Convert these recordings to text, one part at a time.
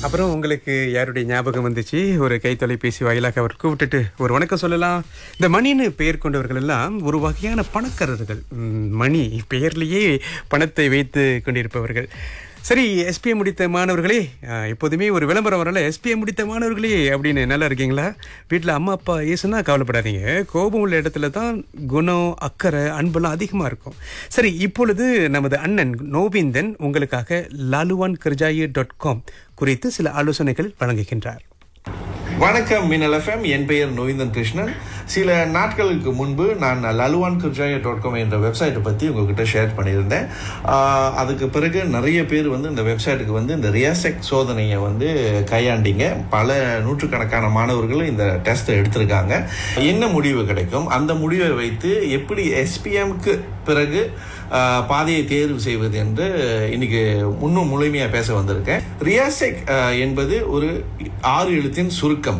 அப்புறம் உங்களுக்கு யாருடைய ஞாபகம் வந்துச்சு? ஒரு கைத்தொலைபேசி வாயிலாக அவர் கூப்பிட்டுட்டு ஒரு வணக்கம் சொல்லலாம். இந்த மணின்னு பெயர் கொண்டவர்கள் எல்லாம் ஒரு வகையான பணக்காரர்கள். மணி பெயர்லேயே பணத்தை வைத்து கொண்டிருப்பவர்கள். சரி, எஸ்பிஏ முடித்த மாணவர்களே, எப்போதுமே ஒரு விளம்பரம் வரல, எஸ்பிஏ முடித்த மாணவர்களே அப்படின்னு. நல்லா இருக்கீங்களா? வீட்டில் அம்மா அப்பா ஏசுனா கவலைப்படாதீங்க. கோபம் உள்ள இடத்துல தான் குணம், அக்கறை, அன்பெல்லாம் அதிகமாக இருக்கும். சரி, இப்பொழுது நமது அண்ணன் நோவிந்தன் உங்களுக்காக laluankerjaya.com குறித்து சில ஆலோசனைகள் வழங்குகின்றார். வணக்கம் மின்னல் எஃப்எம். என் பெயர் நோவிந்தன் கிருஷ்ணன். சில நாட்களுக்கு முன்பு நான் laluankerjaya.com என்ற வெப்சைட்டை பற்றி உங்ககிட்ட ஷேர் பண்ணியிருந்தேன். அதுக்கு பிறகு நிறைய பேர் இந்த வெப்சைட்டுக்கு இந்த ரியாசெக் சோதனையை கையாண்டிங்க. பல நூற்றுக்கணக்கான மாணவர்கள் இந்த டெஸ்ட்டை எடுத்திருக்காங்க. என்ன முடிவு கிடைக்கும், அந்த முடிவை வைத்து எப்படி எஸ்பிஎம்க்கு பிறகு பாதையை தேர்வு செய்வது என்று இன்னைக்கு இன்னும் முழுமையாக பேச வந்திருக்கேன். ரியாசெக் என்பது ஒரு 6 எழுத்தின் சுருக்கம்.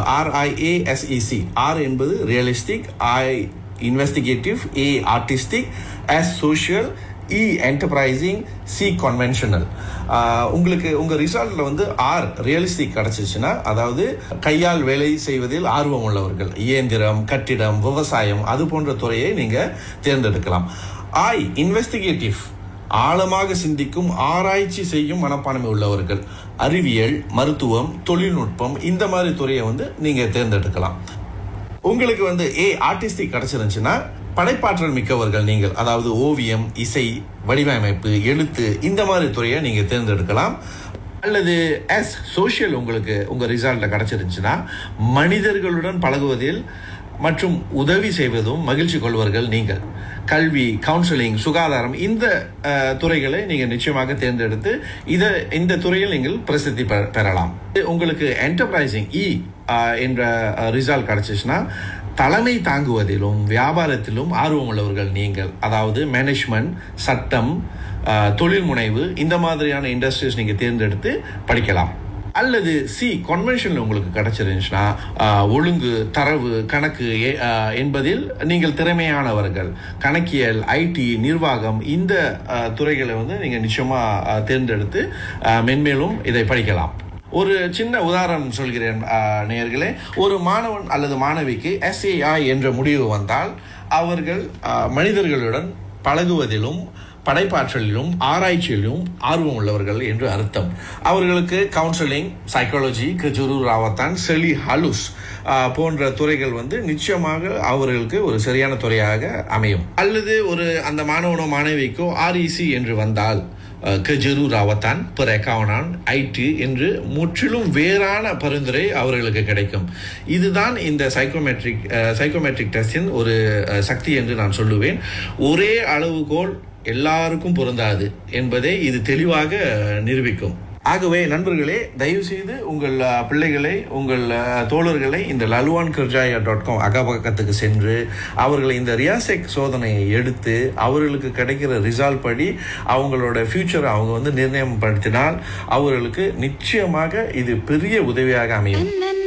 RIASEC. R என்பது realistic, I investigative, A artistic, S social, E enterprising, C conventional. உங்களுக்கு உங்க ரிசல்ட்ல R ரியலிஸ்டிக் கிடைச்சிச்சுன்னா, அதாவது கையால் வேலை செய்வதில் ஆர்வம் உள்ளவர்கள், இயந்திரம், கட்டிடம், விவசாயம், அது போன்ற துறையை நீங்க தேர்ந்தெடுக்கலாம். I இன்வெஸ்டிகேட்டிவ், ஆழமாக சிந்திக்கும், ஆராய்ச்சி செய்யும் மனப்பான்மை உள்ளவர்கள், அறிவியல், மருத்துவம், தொழில்நுட்பம், இந்த மாதிரி துறையை நீங்க தேர்ந்தெடுக்கலாம். உங்களுக்கு A ஆர்டிஸ்டிக் கிடைச்சிருந்துச்சுன்னா, படைப்பாற்றல் மிக்கவர்கள் நீங்கள், அதாவது ஓவியம், இசை, வடிவமைப்பு, எழுத்து, இந்த மாதிரி துறையை நீங்க தேர்ந்தெடுக்கலாம். அல்லது S சோஷியல் உங்களுக்கு உங்க ரிசல்ட்ல கிடைச்சிருந்துச்சுன்னா, மனிதர்களுடன் பழகுவதில் மற்றும் உதவி செய்வதும் மகிழ்ச்சி கொள்வர்கள் நீங்கள். கல்வி, கவுன்சிலிங், சுகாதாரம், இந்த துறைகளை நீங்க நிச்சயமாக தேர்ந்தெடுத்து இந்த துறையில் நீங்கள் பிரசித்தி பெறலாம். உங்களுக்கு என்டர்பிரைசிங் E என்ற ரிசல்ட் கிடைச்சிச்சுன்னா, தலைமை தாங்குவதிலும் வியாபாரத்திலும் ஆர்வம் உள்ளவர்கள் நீங்கள், அதாவது மேனேஜ்மெண்ட், சட்டம், தொழில் முனைவு, இந்த மாதிரியான இண்டஸ்ட்ரீஸ் நீங்க தேர்ந்தெடுத்து படிக்கலாம். அல்லது C கன்வென்ஷன்ல உங்களுக்கு கிடைச்சிருந்துச்சுன்னா, ஒழுங்கு, தரவு, கணக்கு என்பதில் நீங்கள் திறமையானவர்கள், கணக்கியல், ஐடி, நிர்வாகம், இந்த துறைகளை நீங்க நிச்சயமா தேர்ந்தெடுத்து மென்மேலும் இதை படிக்கலாம். ஒரு சின்ன உதாரணம் சொல்கிறேன் நேயர்களே. ஒரு மாணவன் அல்லது மாணவிக்கு SAI என்ற முடிவு வந்தால், அவர்கள் மனிதர்களுடன் பழகுவதிலும் படைப்பாற்றலிலும் ஆராய்ச்சியிலும் ஆர்வம் உள்ளவர்கள் என்று அர்த்தம். அவர்களுக்கு கவுன்சிலிங், சைக்காலஜி, கஜுரு ராவத்தான், செலி ஹலுஸ் போன்ற துறைகள் நிச்சயமாக அவர்களுக்கு ஒரு சரியான துறையாக அமையும். அல்லது அந்த மாணவனோ மாணவிக்கோ REC என்று வந்தால், கஜுரு ராவத்தான், பெரேகாவனான், ஐடி என்று முற்றிலும் வேறான பரிந்துரை அவர்களுக்கு கிடைக்கும். இதுதான் இந்த சைக்கோமெட்ரிக் டெஸ்டின் ஒரு சக்தி என்று நான் சொல்லுவேன். ஒரே அளவுகோல் எல்லாருக்கும் பொருந்தாது என்பதை இது தெளிவாக நிரூபிக்கும். ஆகவே நண்பர்களே, தயவு செய்து உங்கள் பிள்ளைகளை, உங்கள் தோழர்களை இந்த laluankerjaya.com அகப்பக்கத்துக்கு சென்று அவர்களை இந்த ரியாசெக் சோதனையை எடுத்து அவர்களுக்கு கிடைக்கிற ரிசல்ட் படி அவங்களோட ஃபியூச்சரை அவங்க நிர்ணயம் படுத்தினால் அவர்களுக்கு நிச்சயமாக இது பெரிய உதவியாக அமையும்.